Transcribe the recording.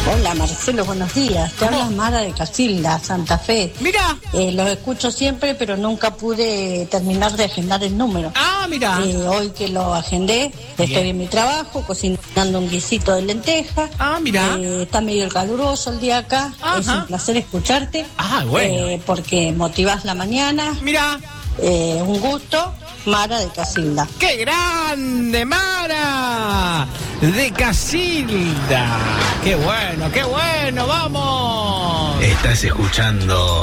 Hola Marcelo, buenos días. Te habla Mara de Casilda, Santa Fe. Mira. Los escucho siempre, pero nunca pude terminar de agendar el número. Ah, mira. Hoy que lo agendé, estoy en mi trabajo, cocinando un guisito de lenteja. Ah, mira. Está medio caluroso el día acá. Ajá. Es un placer escucharte. Ah, bueno. Porque motivas la mañana. Mira. Un gusto. Mara de Casilda. ¡Qué grande, Mara! De Casilda. ¡Qué bueno, vamos! Estás escuchando